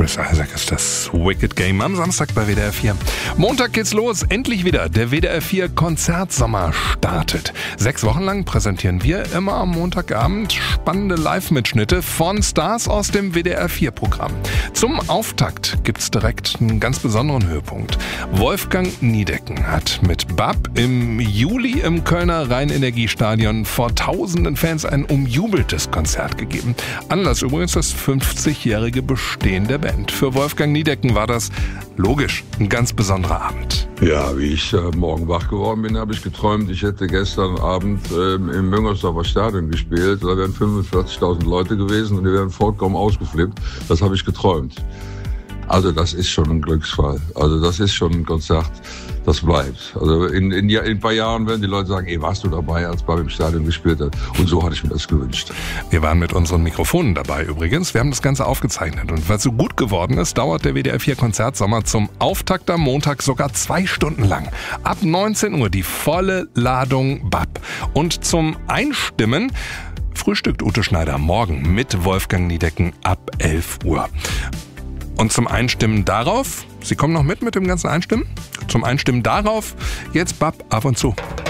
Chris Isaak ist das Wicked Game am Samstag bei WDR 4. Montag geht's los, endlich wieder. Der WDR 4 Konzertsommer startet. 6 Wochen lang präsentieren wir immer am Montagabend spannende Live-Mitschnitte von Stars aus dem WDR 4 Programm. Zum Auftakt gibt's direkt einen ganz besonderen Höhepunkt. Wolfgang Niedecken hat mit BAP im Juli im Kölner Rhein-Energiestadion vor tausenden Fans ein umjubeltes Konzert gegeben. Anlass übrigens das 50-jährige Bestehen der Band. Für Wolfgang Niedecken war das logisch ein ganz besonderer Abend. Ja, wie ich morgen wach geworden bin, habe ich geträumt, ich hätte gestern Abend im Müngersdorfer Stadion gespielt. Da wären 45.000 Leute gewesen und die wären vollkommen ausgeflippt. Das habe ich geträumt. Also das ist schon ein Glücksfall. Also das ist schon ein Konzert, das bleibt. Also in ein paar Jahren werden die Leute sagen, warst du dabei, als BAP im Stadion gespielt hat? Und so hatte ich mir das gewünscht. Wir waren mit unseren Mikrofonen dabei übrigens. Wir haben das Ganze aufgezeichnet. Und weil es so gut geworden ist, dauert der WDR 4 Konzertsommer zum Auftakt am Montag sogar 2 Stunden lang. Ab 19 Uhr die volle Ladung BAP. Und zum Einstimmen frühstückt Ute Schneider morgen mit Wolfgang Niedecken ab 11 Uhr. Und zum Einstimmen darauf, Sie kommen noch mit dem ganzen Einstimmen? Zum Einstimmen darauf, jetzt BAP ab und zu.